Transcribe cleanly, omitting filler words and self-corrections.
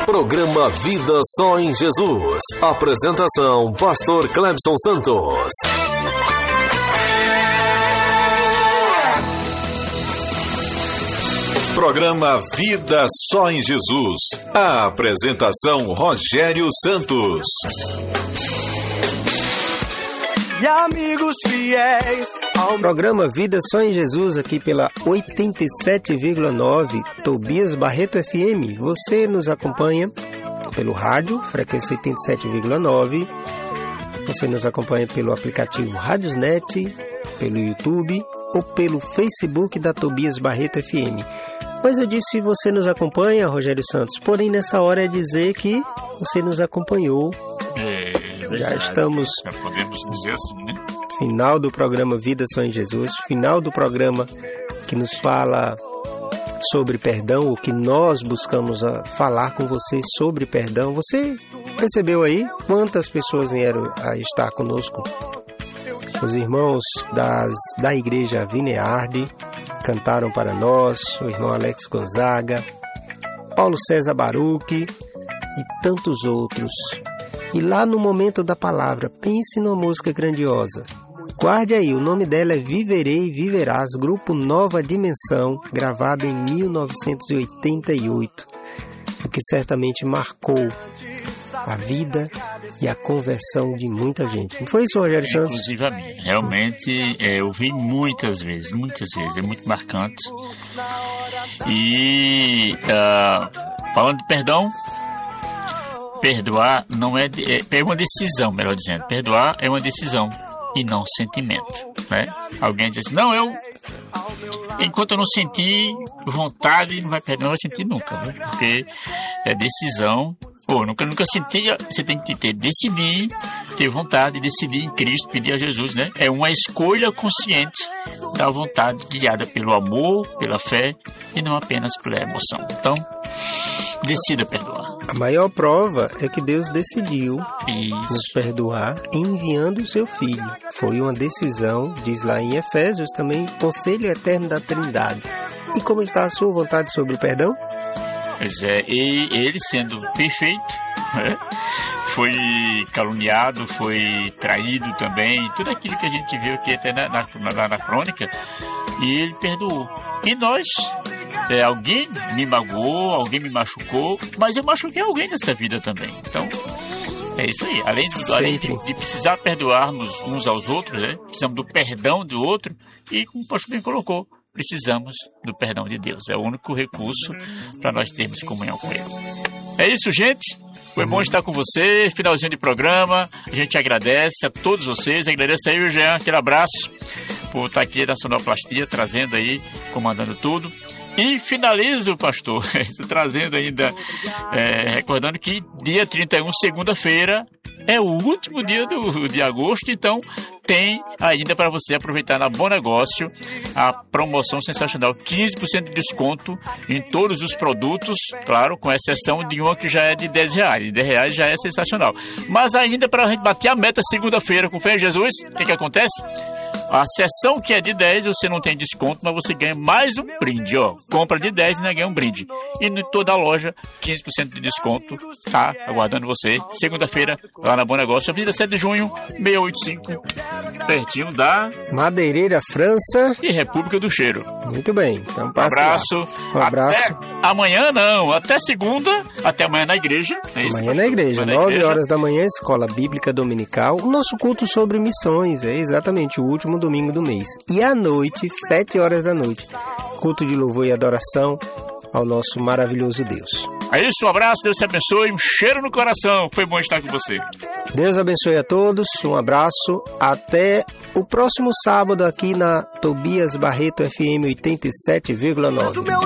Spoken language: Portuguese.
Programa Vida Só em Jesus. Apresentação, Pastor Clebson Santos. Programa Vida Só em Jesus. A apresentação, Rogério Santos. E amigos fiéis ao programa Vida Só em Jesus, aqui pela 87,9 Tobias Barreto FM. Você nos acompanha pelo rádio, frequência 87,9. Você nos acompanha pelo aplicativo Radiosnet, pelo YouTube ou pelo Facebook da Tobias Barreto FM. Mas eu disse, você nos acompanha, Rogério Santos, porém nessa hora é dizer que você nos acompanhou. Já estamos, podemos dizer assim, né? Final do programa Vida Só em Jesus, final do programa que nos fala sobre perdão, o que nós buscamos falar com vocês sobre perdão. Você percebeu aí quantas pessoas vieram a estar conosco? Os irmãos da igreja Vinearde cantaram para nós, o irmão Alex Gonzaga, Paulo César Baruch e tantos outros. E lá no momento da palavra, pense numa música grandiosa. Guarde aí, o nome dela é Viverei e Viverás, grupo Nova Dimensão, gravado em 1988, o que certamente marcou a vida e a conversão de muita gente. Não foi isso, Rogério Santos? Inclusive a mim. Realmente, eu vi muitas vezes, é muito marcante. E falando de perdão, perdoar não é uma decisão, melhor dizendo. Perdoar é uma decisão e não sentimento, né? Alguém diz assim, enquanto eu não sentir vontade, não vai perdoar, não vai sentir nunca, né? Porque é decisão. Nunca sentia, você tem que decidir, ter vontade, decidir em Cristo, pedir a Jesus, né? É uma escolha consciente da vontade, guiada pelo amor, pela fé e não apenas pela emoção. Então, decida perdoar. A maior prova é que Deus decidiu nos perdoar enviando o seu Filho. Foi uma decisão, diz lá em Efésios também, conselho eterno da Trindade. E como está a sua vontade sobre o perdão? Pois é, e ele sendo perfeito, né, foi caluniado, foi traído também, tudo aquilo que a gente viu aqui até na crônica, e ele perdoou. E nós, alguém me magoou, alguém me machucou, mas eu machuquei alguém nessa vida também. Então, é isso aí. Além de precisar perdoarmos uns aos outros, né, precisamos do perdão do outro, e como o pastor bem colocou, precisamos do perdão de Deus. É o único recurso para nós termos comunhão com Ele. É isso, gente. Foi bom estar com você. Finalzinho de programa. A gente agradece a todos vocês. Agradece aí o Jean, aquele abraço por estar aqui na sonoplastia, trazendo aí, comandando tudo. E finalizo, pastor, trazendo ainda, recordando que dia 31, segunda-feira, é o último dia de agosto, então tem ainda para você aproveitar na Bom Negócio a promoção sensacional, 15% de desconto em todos os produtos, claro, com exceção de uma que já é de R$10, R$10 já é sensacional. Mas ainda para a gente bater a meta segunda-feira com fé em Jesus, o que acontece? A sessão que é de 10, você não tem desconto, mas você ganha mais um brinde, Compra de 10 e ainda ganha um brinde. E em toda a loja, 15% de desconto, tá aguardando você. Segunda-feira, lá na Bom Negócio, Avenida 7 de Junho, 685, pertinho da Madeireira, França e República do Cheiro. Muito bem, então Um abraço. Até amanhã não, até segunda, até amanhã na igreja. Amanhã na igreja, 9 horas da manhã, Escola Bíblica Dominical. O nosso culto sobre missões, é exatamente o último domingo do mês. E à noite, 7 horas da noite, culto de louvor e adoração ao nosso maravilhoso Deus. É isso, um abraço, Deus te abençoe, um cheiro no coração, foi bom estar com você. Deus abençoe a todos, um abraço, até o próximo sábado aqui na Tobias Barreto FM 87,9.